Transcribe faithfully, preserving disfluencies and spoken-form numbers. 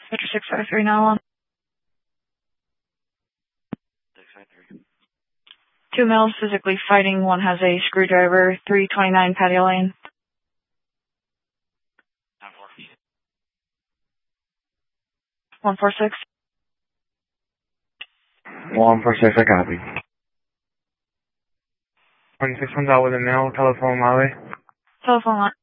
Victor six five three now on. six five three. Two males physically fighting. One has a screwdriver. three twenty-nine patio lane. ten four. one four six. one four six, I copy. twenty-six comes out with a male, telephone Molly. Telephone line.